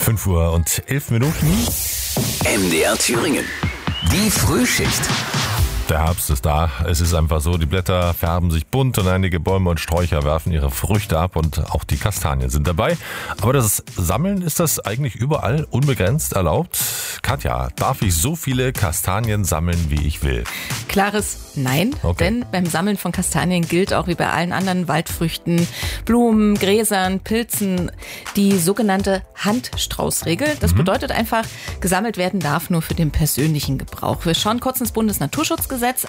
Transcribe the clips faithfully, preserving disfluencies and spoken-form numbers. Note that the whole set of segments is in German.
fünf Uhr und elf Minuten. M D R Thüringen. Die Frühschicht. Der Herbst ist da. Es ist einfach so, die Blätter färben sich bunt und einige Bäume und Sträucher werfen ihre Früchte ab und auch die Kastanien sind dabei. Aber das Sammeln, ist das eigentlich überall unbegrenzt erlaubt? Katja, darf ich so viele Kastanien sammeln, wie ich will? Klares Nein, Okay. denn beim Sammeln von Kastanien gilt auch wie bei allen anderen Waldfrüchten, Blumen, Gräsern, Pilzen die sogenannte Handstraußregel. Das mhm. bedeutet einfach, gesammelt werden darf nur für den persönlichen Gebrauch. Wir schauen kurz ins Bundesnaturschutzgesetz.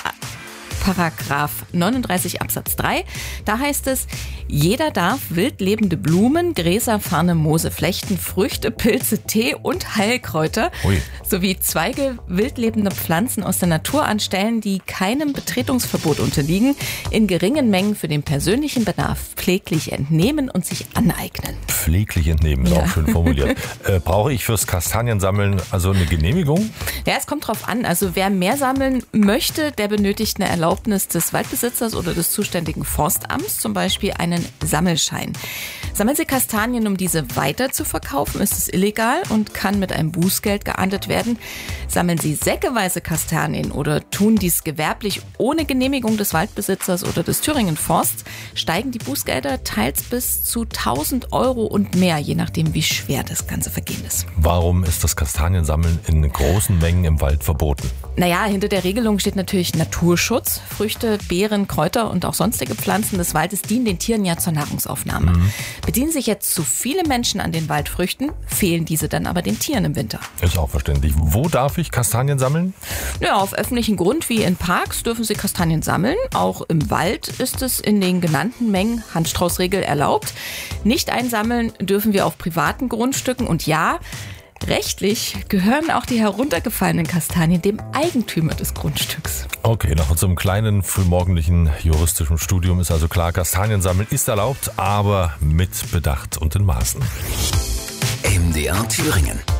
Paragraph neununddreißig Absatz drei. Da heißt es, jeder darf wild lebende Blumen, Gräser, Farne, Moose, Flechten, Früchte, Pilze, Tee und Heilkräuter Ui. sowie Zweige wild lebender Pflanzen aus der Natur anstellen, die keinem Betretungsverbot unterliegen, in geringen Mengen für den persönlichen Bedarf pfleglich entnehmen und sich aneignen. Pfleglich entnehmen, ist Ja. auch schön formuliert. äh, brauche ich fürs Kastaniensammeln also eine Genehmigung? Ja, es kommt drauf an. Also wer mehr sammeln möchte, der benötigt eine Erlaubnis des Waldbesitzers oder des zuständigen Forstamts, zum Beispiel einen Sammelschein. Sammeln Sie Kastanien, um diese weiter zu verkaufen, ist es illegal und kann mit einem Bußgeld geahndet werden. Sammeln Sie säckeweise Kastanien oder tun dies gewerblich ohne Genehmigung des Waldbesitzers oder des Thüringen Forsts, steigen die Bußgelder teils bis zu tausend Euro und mehr, je nachdem, wie schwer das ganze Vergehen ist. Warum ist das Kastaniensammeln in großen Mengen im Wald verboten? Naja, hinter der Regelung steht natürlich Naturschutz. Früchte, Beeren, Kräuter und auch sonstige Pflanzen des Waldes dienen den Tieren ja zur Nahrungsaufnahme. Mhm. Bedienen sich jetzt zu viele Menschen an den Waldfrüchten, fehlen diese dann aber den Tieren im Winter. Ist auch verständlich. Wo darf ich Kastanien sammeln? Ja, auf öffentlichen Grund wie in Parks dürfen Sie Kastanien sammeln. Auch im Wald ist es in den genannten Mengen Handstraußregel erlaubt. Nicht einsammeln dürfen wir auf privaten Grundstücken und ja, rechtlich gehören auch die heruntergefallenen Kastanien dem Eigentümer des Grundstücks. Okay, nach unserem kleinen frühmorgendlichen juristischen Studium ist also klar, Kastaniensammeln ist erlaubt, aber mit Bedacht und in Maßen. M D R Thüringen.